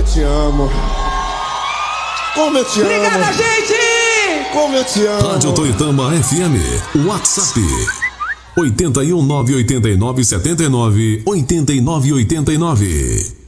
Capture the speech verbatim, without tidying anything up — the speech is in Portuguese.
te amo. Como eu te amo. Obrigada, gente! Como eu te amo. Rádio Toitama F M. WhatsApp. oito um nove oito nove sete nove oito nove oito nove.